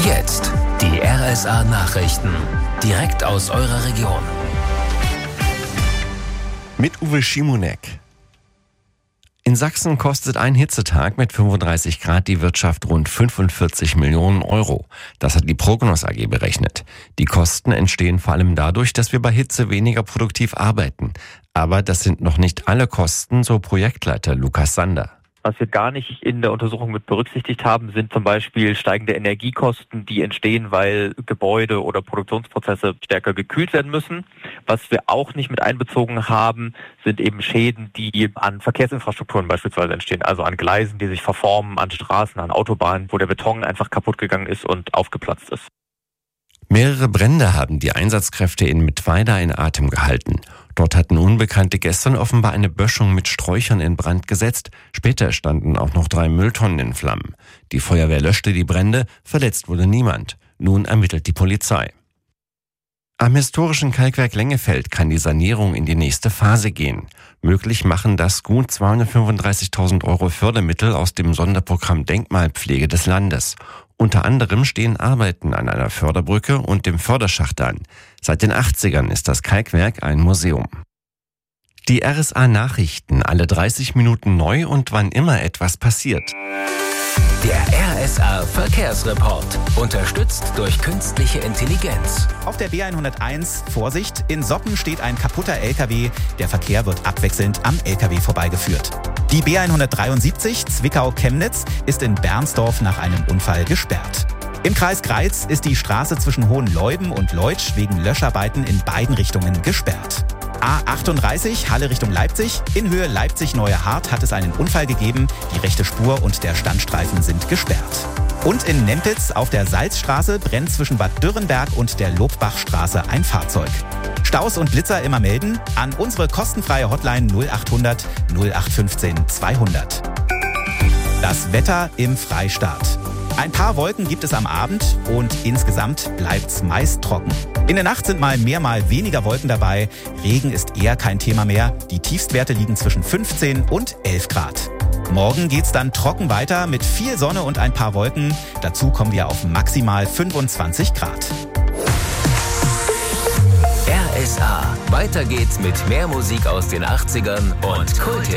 Jetzt die RSA Nachrichten. Direkt aus eurer Region. Mit Uwe Schimonek. In Sachsen kostet ein Hitzetag mit 35 Grad die Wirtschaft rund 45 Millionen Euro. Das hat die Prognos AG berechnet. Die Kosten entstehen vor allem dadurch, dass wir bei Hitze weniger produktiv arbeiten. Aber das sind noch nicht alle Kosten, so Projektleiter Lukas Sander. Was wir gar nicht in der Untersuchung mit berücksichtigt haben, sind zum Beispiel steigende Energiekosten, die entstehen, weil Gebäude oder Produktionsprozesse stärker gekühlt werden müssen. Was wir auch nicht mit einbezogen haben, sind eben Schäden, die an Verkehrsinfrastrukturen beispielsweise entstehen, also an Gleisen, die sich verformen, an Straßen, an Autobahnen, wo der Beton einfach kaputt gegangen ist und aufgeplatzt ist. Mehrere Brände haben die Einsatzkräfte in Mittweida in Atem gehalten. Dort hatten Unbekannte gestern offenbar eine Böschung mit Sträuchern in Brand gesetzt. Später standen auch noch 3 Mülltonnen in Flammen. Die Feuerwehr löschte die Brände, verletzt wurde niemand. Nun ermittelt die Polizei. Am historischen Kalkwerk Lengefeld kann die Sanierung in die nächste Phase gehen. Möglich machen das gut 235.000 Euro Fördermittel aus dem Sonderprogramm Denkmalpflege des Landes. Unter anderem stehen Arbeiten an einer Förderbrücke und dem Förderschacht an. Seit den 80ern ist das Kalkwerk ein Museum. Die RSA Nachrichten, alle 30 Minuten neu und wann immer etwas passiert. Der RSA Verkehrsreport. Unterstützt durch künstliche Intelligenz. Auf der B101, Vorsicht, in Soppen steht ein kaputter LKW. Der Verkehr wird abwechselnd am LKW vorbeigeführt. Die B173 Zwickau-Chemnitz ist in Bernsdorf nach einem Unfall gesperrt. Im Kreis Greiz ist die Straße zwischen Hohenleuben und Leutsch wegen Löscharbeiten in beiden Richtungen gesperrt. A38 Halle Richtung Leipzig. In Höhe Leipzig-Neue Hart hat es einen Unfall gegeben. Die rechte Spur und der Standstreifen sind gesperrt. Und in Nempitz auf der Salzstraße brennt zwischen Bad Dürrenberg und der Lobbachstraße ein Fahrzeug. Staus und Blitzer immer melden an unsere kostenfreie Hotline 0800 0815 200. Das Wetter im Freistaat. Ein paar Wolken gibt es am Abend und insgesamt bleibt's meist trocken. In der Nacht sind mal mehr, mal weniger Wolken dabei. Regen ist eher kein Thema mehr. Die Tiefstwerte liegen zwischen 15 und 11 Grad. Morgen geht's dann trocken weiter mit viel Sonne und ein paar Wolken. Dazu kommen wir auf maximal 25 Grad. RSA. Weiter geht's mit mehr Musik aus den 80ern und Kult.